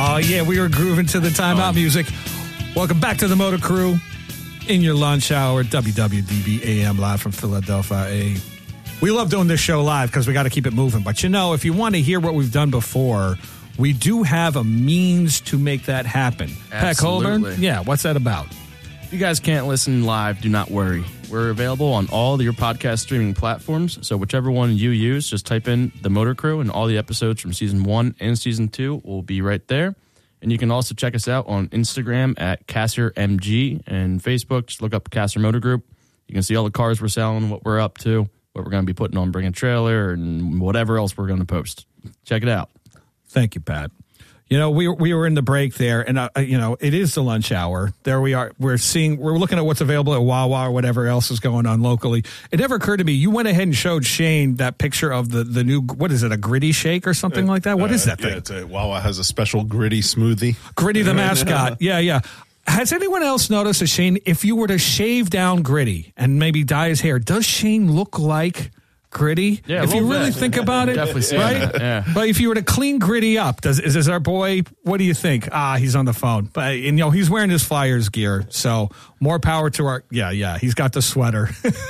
Oh, yeah, we were grooving to the timeout music. Welcome back to the Motor Crew in your lunch hour, WWDB AM, live from Philadelphia. We love doing this show live because we got to keep it moving. But, if you want to hear what we've done before, we do have a means to make that happen. Pat Colburn? Yeah, what's that about? If you guys can't listen live, do not worry. We're available on all your podcast streaming platforms, so whichever one you use, just type in The Motor Crew, and all the episodes from Season 1 and Season 2 will be right there. And you can also check us out on Instagram at CasserMG, and Facebook, just look up Casser Motor Group. You can see all the cars we're selling, what we're up to, what we're going to be putting on Bring a Trailer, and whatever else we're going to post. Check it out. Thank you, Pat. We were in the break there, and it is the lunch hour. There we are. We're looking at what's available at Wawa or whatever else is going on locally. It never occurred to me. You went ahead and showed Shane that picture of the new, what is it, a gritty shake or something like that? What is that thing? Yeah, Wawa has a special gritty smoothie. Gritty the mascot. Yeah. Has anyone else noticed that Shane, if you were to shave down Gritty and maybe dye his hair, does Shane look like Gritty? Yeah, if you really think about it, definitely see right? That. Yeah. But if you were to clean Gritty up, is our boy? What do you think? He's on the phone, but he's wearing his Flyers gear, so more power to our. Yeah. He's got the sweater.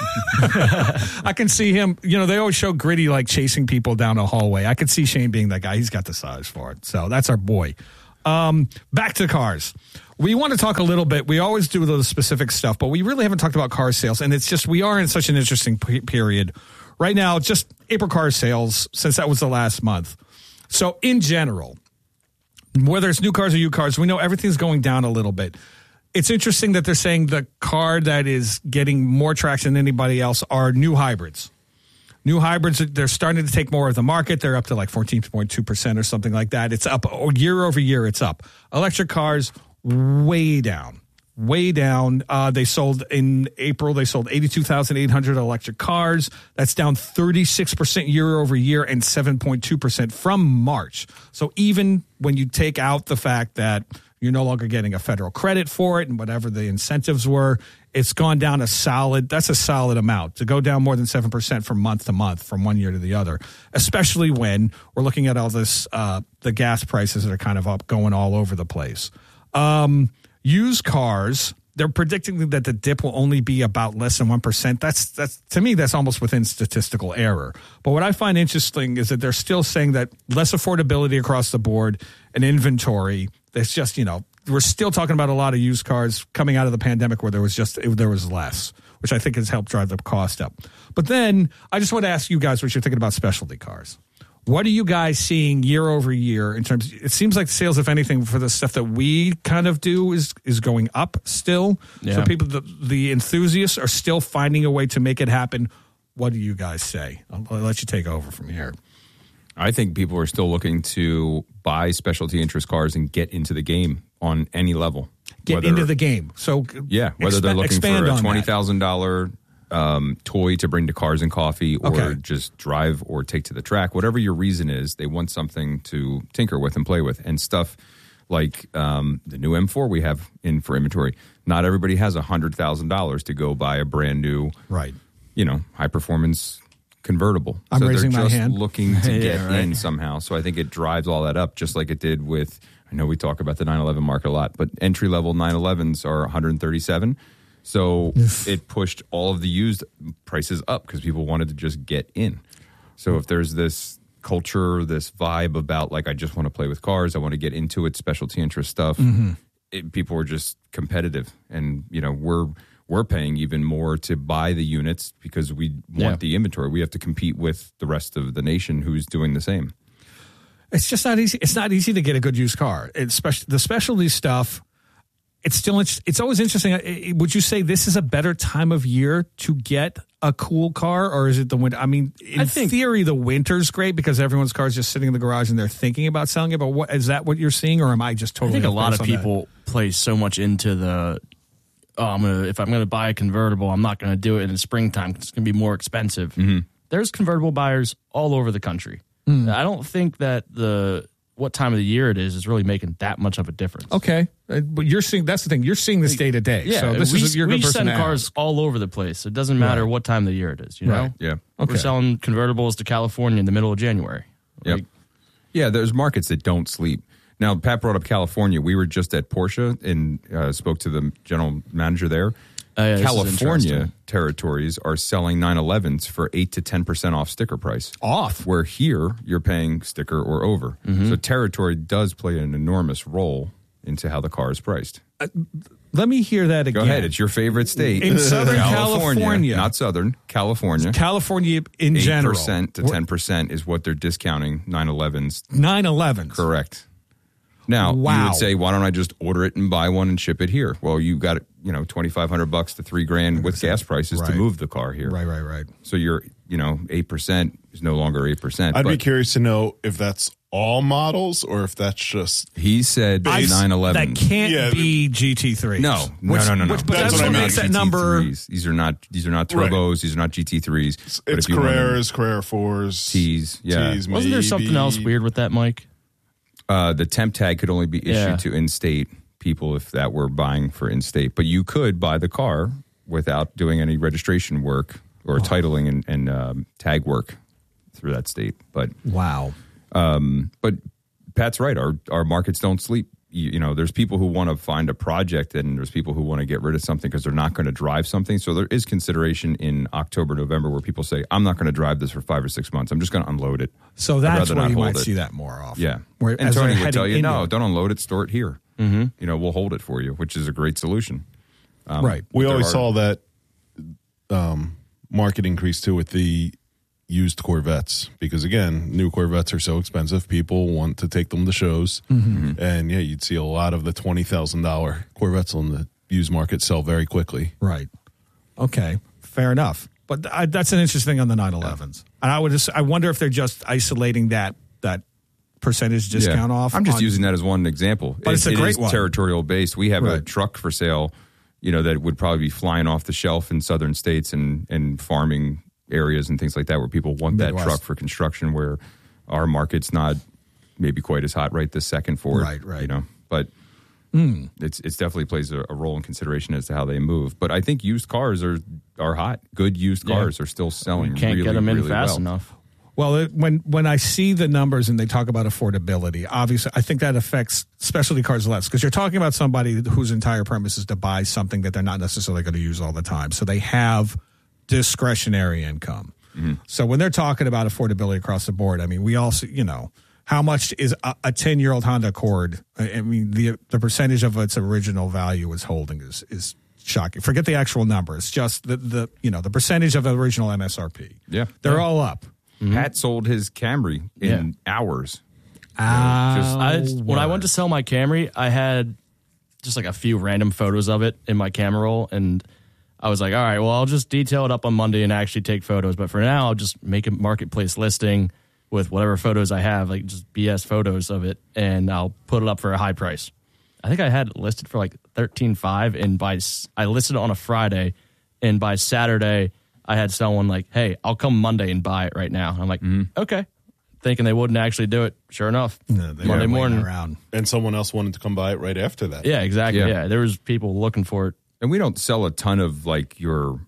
I can see him. They always show Gritty like chasing people down a hallway. I could see Shane being that guy. He's got the size for it, so that's our boy. Back to cars. We want to talk a little bit. We always do the specific stuff, but we really haven't talked about car sales, and it's just we are in such an interesting period. Right now, just April car sales, since that was the last month. So in general, whether it's new cars or used cars, we know everything's going down a little bit. It's interesting that they're saying the car that is getting more traction than anybody else are new hybrids. New hybrids, they're starting to take more of the market. They're up to like 14.2% or something like that. It's up year over year. It's up. Electric cars, way down. Way down. They sold in April, 82,800 electric cars. That's down 36% year over year and 7.2% from March. So even when you take out the fact that you're no longer getting a federal credit for it and whatever the incentives were, it's gone down that's a solid amount. To go down more than 7% from month to month, from one year to the other, especially when we're looking at all this, the gas prices that are kind of up, going all over the place. Used cars, they're predicting that the dip will only be about less than 1%. That's to me, that's almost within statistical error. But what I find interesting is that they're still saying that less affordability across the board and inventory. That's just, we're still talking about a lot of used cars coming out of the pandemic where there was less, which I think has helped drive the cost up. But then I just want to ask you guys what you're thinking about specialty cars. What are you guys seeing year over year in terms? It seems like sales, if anything, for the stuff that we kind of do is going up still. Yeah. So people, the enthusiasts are still finding a way to make it happen. What do you guys say? I'll let you take over from here. I think people are still looking to buy specialty interest cars and get into the game on any level. Get into the game. So whether they're looking for a $20,000 toy to bring to Cars and Coffee or just drive or take to the track, whatever your reason is, they want something to tinker with and play with. And stuff like the new M4 we have in for inventory. Not everybody has $100,000 to go buy a brand new, high performance convertible. I'm raising my hand. They're just looking to get in somehow. So I think it drives all that up, just like it did with, I know we talk about the 911 market a lot, but entry level 911s are $137,000. So it pushed all of the used prices up because people wanted to just get in. So if there's this culture, this vibe about like, I just want to play with cars, I want to get into it, specialty interest stuff, people were just competitive. And, we're paying even more to buy the units because we want the inventory. We have to compete with the rest of the nation who's doing the same. It's just not easy. It's not easy to get a good used car. The specialty stuff. It's always interesting. Would you say this is a better time of year to get a cool car, or is it the winter? I mean, in theory, the winter's great because everyone's car is just sitting in the garage and they're thinking about selling it. But is that what you're seeing, or am I just totally? I think a lot of people play so much into the. If I'm gonna buy a convertible, I'm not gonna do it in the springtime because it's gonna be more expensive. Mm-hmm. There's convertible buyers all over the country. I don't think that what time of the year it is really making that much of a difference. Okay. But you're seeing, that's the thing, you're seeing this day to day. Yeah, so this is, you're we good person send cars all over the place. It doesn't matter what time of the year it is, you know? Right. Yeah. Okay. We're selling convertibles to California in the middle of January. Yep. There's markets that don't sleep. Now, Pat brought up California. We were just at Porsche and spoke to the general manager there. California territories are selling 911s for 8 to 10% off sticker price. Off. Where here, you're paying sticker or over. So territory does play an enormous role into how the car is priced. Let me hear that again. Go ahead. It's your favorite state. In Southern California. Not Southern, California. California in general. 8% to 10% is what they're discounting 911s. 911s. Correct. Now, you would say, why don't I just order it and buy one and ship it here? Well, you got $2,500 to $3,000 with gas prices to move the car here. Right. So you're 8% is no longer 8%. I'd be curious to know if that's all models or if that's just. He said 911. That can't be GT3s. No. But that's what makes that number. These are not turbos. Right. These are not GT3s. It's Carreras, Carrera 4s. T's. Yeah. T's, Wasn't there something else weird with that, Mike? The temp tag could only be issued to in-state people if that were buying for in-state. But you could buy the car without doing any registration work or titling and tag work through that state. But but Pat's right. Our markets don't sleep. There's people who want to find a project and there's people who want to get rid of something because they're not going to drive something. So there is consideration in October, November where people say, I'm not going to drive this for 5 or 6 months. I'm just going to unload it. So that's where you might see that more often. Yeah. And Tony would tell you, no, don't unload it, store it here. We'll hold it for you, which is a great solution. Right. We always saw that market increase too with the used Corvettes because again, new Corvettes are so expensive. People want to take them to shows, and you'd see a lot of the $20,000 Corvettes on the used market sell very quickly. Right. Okay. Fair enough. But that's an interesting thing on the 911s, and I wonder if they're just isolating that percentage discount off. I'm just using that as one example. But it's a great one. Territorial based. We have a truck for sale, that would probably be flying off the shelf in southern states and farming areas and things like that where people want that truck for construction where our market's not maybe quite as hot right this second for it. Right. But it's definitely plays a role in consideration as to how they move. But I think used cars are hot. Good used cars are still selling. You can't get them in really fast well. enough. Well, when I see the numbers and they talk about affordability, obviously I think that affects specialty cars less because you're talking about somebody whose entire premise is to buy something that they're not necessarily going to use all the time. So they have discretionary income. So when they're talking about affordability across the board, I mean, we also, how much is a 10-year-old Honda Accord? I mean, the percentage of its original value is holding is shocking. Forget the actual number. It's just the percentage of the original MSRP. Yeah. They're all up. Pat sold his Camry in hours. When I went to sell my Camry, I had just like a few random photos of it in my camera roll, and I was like, all right, well, I'll just detail it up on Monday and actually take photos. But for now, I'll just make a marketplace listing with whatever photos I have, like just BS photos of it, and I'll put it up for a high price. I think I had it listed for like $13,500, and I listed it on a Friday, and by Saturday, I had someone like, hey, I'll come Monday and buy it right now. I'm like, okay. Thinking they wouldn't actually do it. Sure enough, Monday morning. Around. And someone else wanted to come buy it right after that. Yeah, exactly. Yeah, there was people looking for it. And we don't sell a ton of like your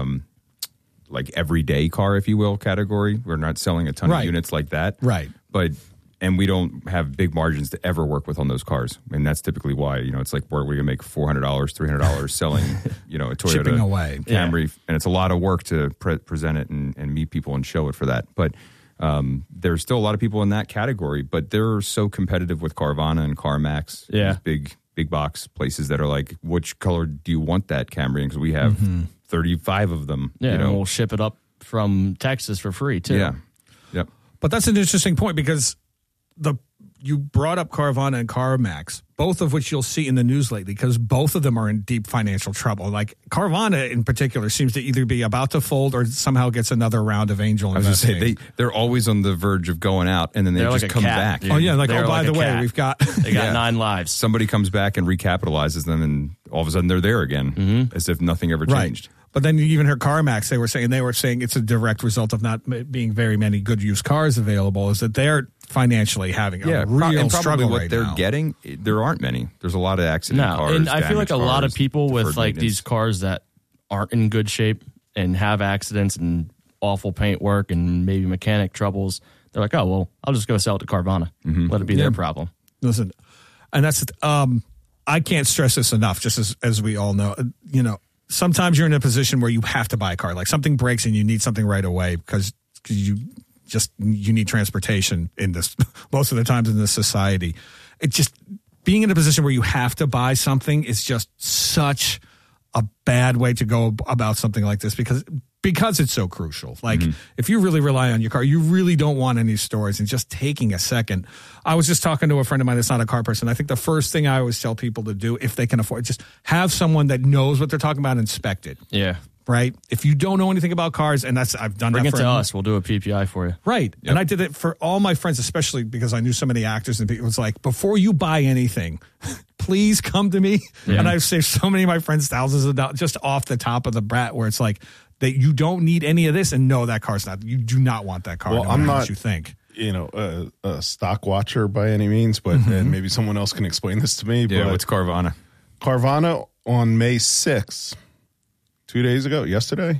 like everyday car, if you will, category. We're not selling a ton of units like that. Right. And we don't have big margins to ever work with on those cars. And that's typically why, it's like we're going to make $400, $300 selling, a Toyota shipping away. Camry. Yeah. And it's a lot of work to present it and meet people and show it for that. But there's still a lot of people in that category, but they're so competitive with Carvana and CarMax. Yeah. These big box places that are like, which color do you want that Camry in? Because we have 35 of them. Yeah, and we'll ship it up from Texas for free, too. Yeah. Yep. But that's an interesting point because you brought up Carvana and CarMax, both of which you'll see in the news lately because both of them are in deep financial trouble. Like Carvana in particular seems to either be about to fold or somehow gets another round of angel investing. I was going to say, they're always on the verge of going out and then they just come back. Dude. Oh, yeah. Like, they're by the way, we've got... They got 9 lives. Somebody comes back and recapitalizes them and all of a sudden they're there again as if nothing ever changed. But then you even heard CarMax, they were saying it's a direct result of not being very many good used cars available, is that they're financially having a real struggle what right they're now. getting, there aren't many. There's a lot of accident cars. And I feel like a lot of people with deferred like maintenance. these cars that aren't in good shape and have accidents and awful paint work and maybe mechanic troubles, they're like, oh, well, I'll just go sell it to Carvana. Let it be their problem. Listen, and that's I can't stress this enough. Just as we all know, sometimes you're in a position where you have to buy a car. Like something breaks and you need something right away because you need transportation in this most of the times in this society. It just being in a position where you have to buy something is just such a bad way to go about something like this because it's so crucial. Like if you really rely on your car, you really don't want any stories. And just taking a second. I was just talking to a friend of mine that's not a car person. I think the first thing I always tell people to do if they can afford, just have someone that knows what they're talking about inspect it. Yeah. Right. If you don't know anything about cars, and I've done Bring that it for to us. We'll do a PPI for you. Right. Yep. And I did it for all my friends, especially because I knew so many actors and people. It was like, before you buy anything, please come to me. Yeah. And I've saved so many of my friends thousands of dollars just off the top of the brat where it's like that you don't need any of this. And no, that car's not. You do not want that car. Well, no I'm not, what you think. A stock watcher by any means, but and maybe someone else can explain this to me. Yeah, but what's Carvana? Carvana on May 6th. 2 days ago, yesterday.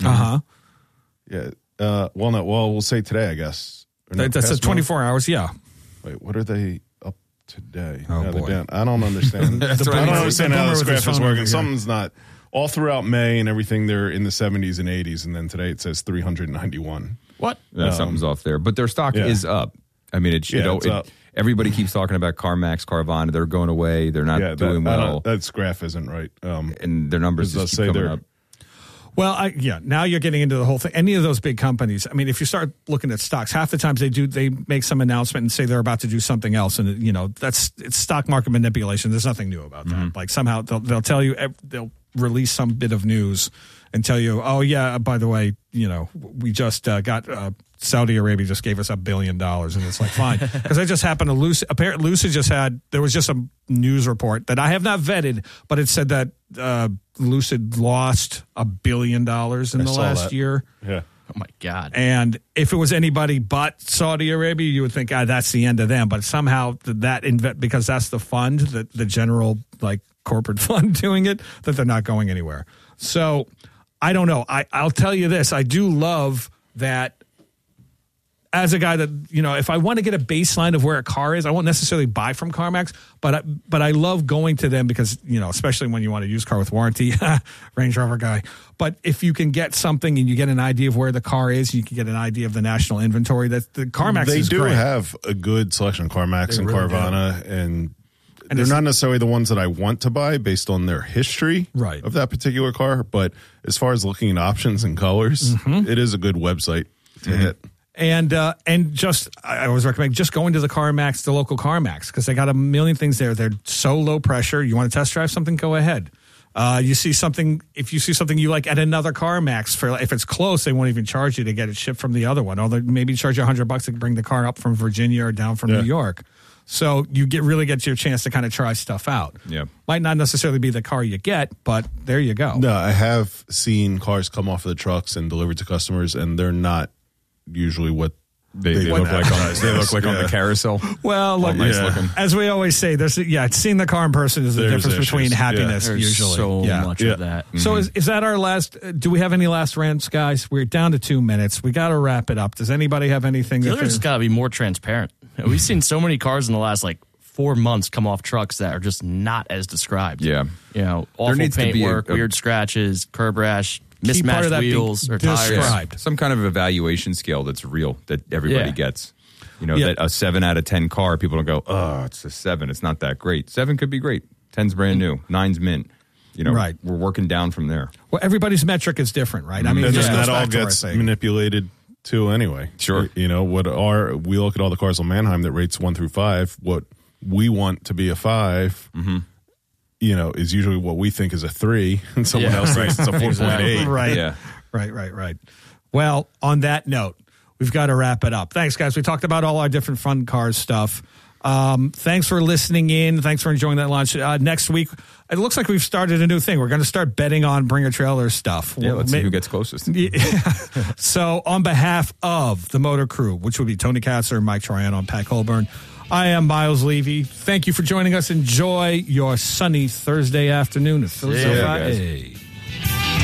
Yeah. We'll say today, I guess. That's a 24 hours. Yeah. Wait, what are they up today? Oh, boy. I don't understand. I don't understand how this graph is working. Something's not. All throughout May and everything, they're in the 70s and 80s, and then today it says 391. What? Something's off there, but their stock is up. I mean, it's up. Everybody keeps talking about CarMax, Carvana. They're going away. They're not doing well. That graph isn't right. And their numbers just keep coming up. Well, now you're getting into the whole thing. Any of those big companies, I mean, if you start looking at stocks, half the times they make some announcement and say they're about to do something else. And, it's stock market manipulation. There's nothing new about that. Like somehow they'll tell you, they'll release some bit of news and tell you, oh, yeah, by the way, we just got Saudi Arabia just gave us $1 billion. And it's like, fine. Because I just happened to Lucid there was just a news report that I have not vetted, but it said that Lucid lost $1 billion in the last year. Yeah. Oh my God. And if it was anybody but Saudi Arabia, you would think, that's the end of them. But somehow because that's the fund, the general corporate fund doing it, that they're not going anywhere. So I don't know. I'll tell you this. I do love that as a guy that, if I want to get a baseline of where a car is, I won't necessarily buy from CarMax, but I love going to them because, especially when you want a used car with warranty, Range Rover guy. But if you can get something and you get an idea of where the car is, you can get an idea of the national inventory. That the CarMax is great. They do have a good selection of CarMax and really Carvana, and they're not necessarily the ones that I want to buy based on their history of that particular car. But as far as looking at options and colors, it is a good website to hit. And I always recommend just going to the local CarMax, because they got a million things there. They're so low pressure. You want to test drive something? Go ahead. If you see something you like at another CarMax, if it's close, they won't even charge you to get it shipped from the other one. Or they maybe charge you $100 to bring the car up from Virginia or down from New York. So you really get your chance to kind of try stuff out. Yeah. Might not necessarily be the car you get, but there you go. No, I have seen cars come off of the trucks and delivered to customers, and they're not usually what they look like on the carousel. Well, look, nice looking. As we always say, seeing the car in person is the difference between happiness. There's usually, so much of that. So is that our last? Do we have any last rants, guys? We're down to 2 minutes. We got to wrap it up. Does anybody have anything? Dealers got to be more transparent. We've seen so many cars in the last 4 months come off trucks that are just not as described. Yeah, awful paint work, weird scratches, curb rash. Mismatched wheels or tires. Some kind of evaluation scale that's real that everybody gets. That a 7 out of 10 car, people don't go, oh, it's a 7. It's not that great. 7 could be great. 10's brand new. 9's mint. We're working down from there. Well, everybody's metric is different, right? I mean, that all gets manipulated too anyway. Sure. We look at all the cars on Manheim that rates 1 through 5. What we want to be a 5. Is usually what we think is a 3, and someone else thinks it's a 4.8. Right. Yeah. Right. Well, on that note, we've got to wrap it up. Thanks, guys. We talked about all our different fun cars stuff. Thanks for listening in. Thanks for enjoying that lunch. Next week, it looks like we've started a new thing. We're going to start betting on Bring a Trailer stuff. Yeah, let's see who gets closest. So on behalf of the Motor Crew, which would be Tony Katzer, Mike Triano, and Pat Colburn, I am Miles Levy. Thank you for joining us. Enjoy your sunny Thursday afternoon at Philadelphia.